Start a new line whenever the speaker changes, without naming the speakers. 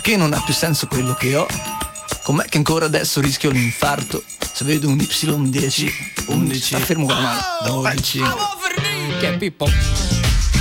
perché non ha più senso quello che ho? Com'è che ancora adesso rischio l'infarto se vedo un Y10, 11, sta fermo con la mano, 12.
Che è Pippo?